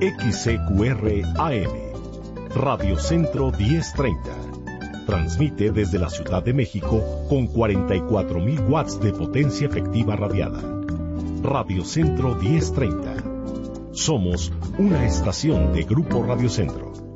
XCQR AM, Radio Centro 1030. Transmite desde la Ciudad de México con 44.000 watts de potencia efectiva radiada. Radio Centro 1030. Somos una estación de Grupo Radio Centro.